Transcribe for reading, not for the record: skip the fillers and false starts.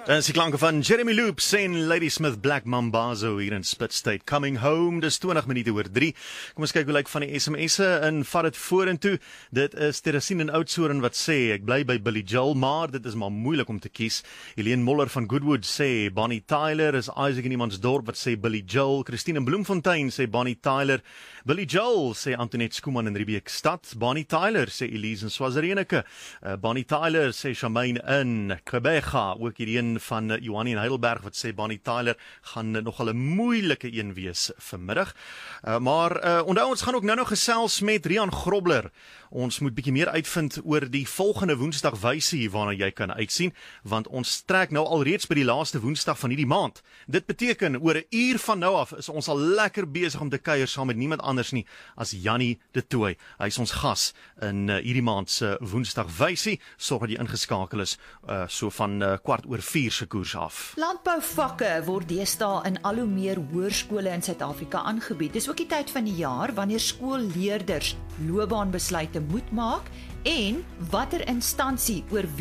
Dis die klanke van Jeremy Loops en Ladysmith Black Mambazo hier in Split State. Coming home, dis 20 minute oor 3. Kom ons kyk hoe lyk van die SMS'e en vat dit vorentoe. Dit is Teresien in Oudtshoorn wat sê, ek bly by Billy Joel, maar dit is maar moeilik om te kies. Helene Moller van Goodwood sê, Bonnie Tyler, is Isaac in Iemandsdorp wat sê Billy Joel. Christine in Bloemfontein sê Bonnie Tyler. Billy Joel sê Antoinette Skuman in Riebeekstad. Bonnie Tyler sê Elise in Swazirenike. Bonnie Tyler sê Shamaine in Quebeca, ook hierdie van Johannie in Heidelberg wat sê Bonnie Tyler gaan nogal 'n moeilike een wees vanmiddag. Maar onthou ons gaan ook nou gesels met Rian Grobler. Ons moet bietjie meer uitvind oor die volgende Woensdag wysie waarna jy kan uitsien, want ons trek nou alreeds by die laaste Woensdag van hierdie maand. Dit beteken oor 'n uur van nou af is ons al lekker besig om te kuier saam met niemand anders nie as Jannie de Tooy. Hy is ons gas in hierdie maand se Woensdag wysie. Sorg dat jy ingeskakel is so van 4:15 se koers af. Landbouvakke word deesdae in al hoe meer hoërskole in Suid-Afrika aangebied. Dis ook die tyd van die jaar wanneer skoolleerders loopbaanbesluite moet maak en watter instansie oor